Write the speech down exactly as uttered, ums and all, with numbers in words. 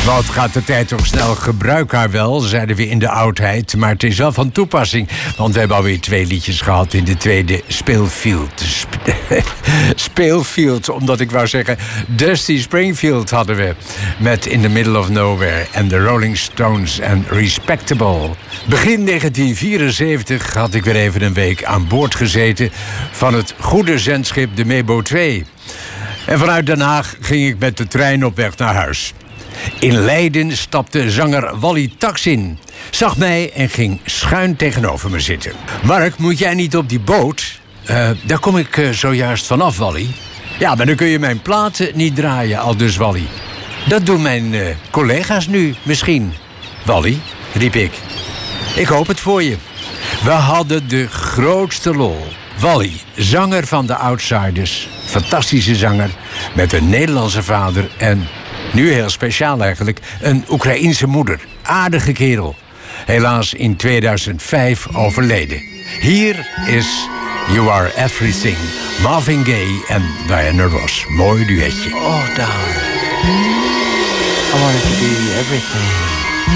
Wat gaat de tijd toch snel, gebruik haar wel, zeiden we in de oudheid. Maar het is wel van toepassing, want we hebben alweer twee liedjes gehad in de tweede speelfield. Sp- speelfield, omdat ik wou zeggen, Dusty Springfield hadden we. Met In the Middle of Nowhere en de Rolling Stones en Respectable. Begin negentien vierenzeventig had ik weer even een week aan boord gezeten van het goede zendschip de Mebo twee. En vanuit Den Haag ging ik met de trein op weg naar huis. In Leiden stapte zanger Wally Tax in, zag mij en ging schuin tegenover me zitten. Mark, moet jij niet op die boot? Uh, daar kom ik uh, zojuist vanaf, Wally. Ja, maar dan kun je mijn platen niet draaien, aldus Wally. Dat doen mijn uh, collega's nu misschien. Wally, riep ik. Ik hoop het voor je. We hadden de grootste lol. Wally, zanger van de Outsiders. Fantastische zanger, met een Nederlandse vader en, nu heel speciaal eigenlijk, een Oekraïense moeder. Aardige kerel. Helaas in tweeduizend vijf overleden. Hier is You Are Everything. Marvin Gaye en Diana Ross. Mooi duetje. Oh, darling. I wanted to be everything.